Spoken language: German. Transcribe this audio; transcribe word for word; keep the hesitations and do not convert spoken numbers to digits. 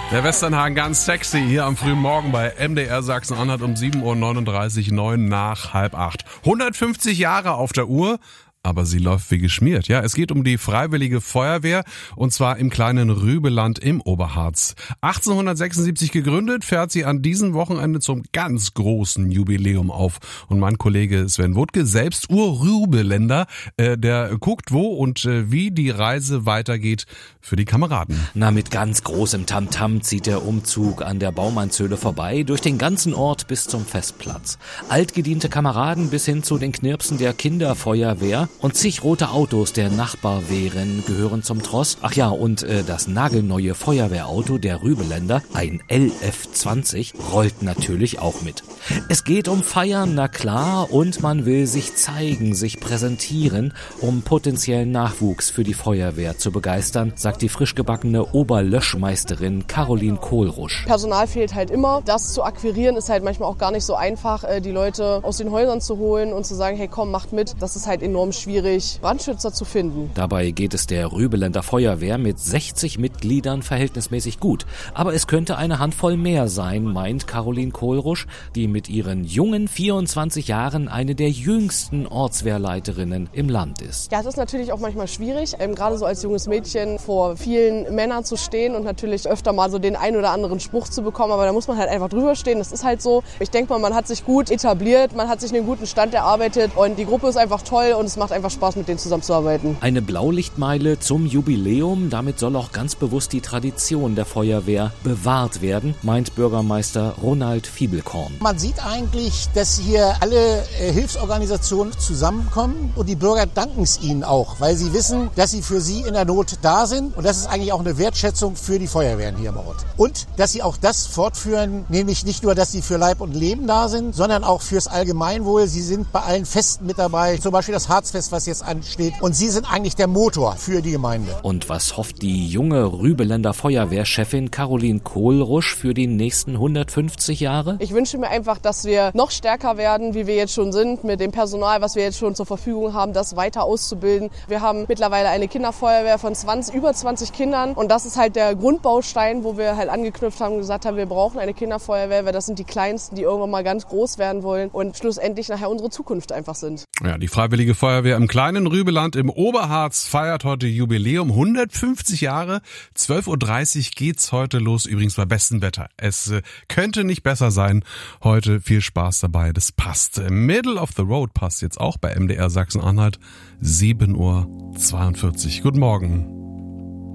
Der Westernhagen ganz sexy hier am frühen Morgen bei M D R Sachsen-Anhalt um sieben Uhr neununddreißig, neun nach halb acht. hundertfünfzig Jahre auf der Uhr. Aber sie läuft wie geschmiert. Ja, es geht um die Freiwillige Feuerwehr und zwar im kleinen Rübeland im Oberharz. achtzehnhundertsechsundsiebzig gegründet, fährt sie an diesem Wochenende zum ganz großen Jubiläum auf. Und mein Kollege Sven Wuttke, selbst Ur-Rübeländer, äh, der guckt, wo und äh, wie die Reise weitergeht für die Kameraden. Na, mit ganz großem Tamtam zieht der Umzug an der Baumannshöhle vorbei, durch den ganzen Ort bis zum Festplatz. Altgediente Kameraden bis hin zu den Knirpsen der Kinderfeuerwehr und zig rote Autos der Nachbarwehren gehören zum Tross. Ach ja, und äh, das nagelneue Feuerwehrauto der Rübeländer, ein L F zwanzig, rollt natürlich auch mit. Es geht um Feiern, na klar, und man will sich zeigen, sich präsentieren, um potenziellen Nachwuchs für die Feuerwehr zu begeistern, sagt die frisch gebackene Oberlöschmeisterin Caroline Kohlrusch. Personal fehlt halt immer. Das zu akquirieren ist halt manchmal auch gar nicht so einfach, die Leute aus den Häusern zu holen und zu sagen, hey komm, macht mit. Das ist halt enorm schwierig, Brandschützer zu finden. Dabei geht es der Rübeländer Feuerwehr mit sechzig Mitgliedern verhältnismäßig gut. Aber es könnte eine Handvoll mehr sein, meint Caroline Kohlrusch, die mit ihren jungen vierundzwanzig Jahren eine der jüngsten Ortswehrleiterinnen im Land ist. Ja, es ist natürlich auch manchmal schwierig, ähm, gerade so als junges Mädchen vor vielen Männern zu stehen und natürlich öfter mal so den einen oder anderen Spruch zu bekommen, aber da muss man halt einfach drüber stehen, das ist halt so. Ich denke mal, man hat sich gut etabliert, man hat sich einen guten Stand erarbeitet und die Gruppe ist einfach toll und es macht einfach Spaß, mit denen zusammenzuarbeiten. Eine Blaulichtmeile zum Jubiläum, damit soll auch ganz bewusst die Tradition der Feuerwehr bewahrt werden, meint Bürgermeister Ronald Fiebelkorn. Man sieht eigentlich, dass hier alle äh, Hilfsorganisationen zusammenkommen und die Bürger danken es ihnen auch, weil sie wissen, dass sie für sie in der Not da sind und das ist eigentlich auch eine Wertschätzung für die Feuerwehren hier im Ort. Und dass sie auch das fortführen, nämlich nicht nur, dass sie für Leib und Leben da sind, sondern auch fürs Allgemeinwohl. Sie sind bei allen Festen mit dabei, zum Beispiel das Harzfest, was jetzt ansteht. Und sie sind eigentlich der Motor für die Gemeinde. Und was hofft die junge Rübeländer Feuerwehrchefin Caroline Kohlrusch für die nächsten hundertfünfzig Jahre? Ich wünsche mir einfach, dass wir noch stärker werden, wie wir jetzt schon sind, mit dem Personal, was wir jetzt schon zur Verfügung haben, das weiter auszubilden. Wir haben mittlerweile eine Kinderfeuerwehr von zwanzig, über zwanzig Kindern und das ist halt der Grundbaustein, wo wir halt angeknüpft haben und gesagt haben, wir brauchen eine Kinderfeuerwehr, weil das sind die Kleinsten, die irgendwann mal ganz groß werden wollen und schlussendlich nachher unsere Zukunft einfach sind. Ja, die Freiwillige Feuerwehr im kleinen Rübeland im Oberharz feiert heute Jubiläum, hundertfünfzig Jahre. zwölf Uhr dreißig geht's heute los, übrigens bei bestem Wetter. Es äh, könnte nicht besser sein. Heute viel Spaß dabei, das passt. Middle of the Road passt jetzt auch bei M D R Sachsen-Anhalt, sieben Uhr zweiundvierzig. Guten Morgen.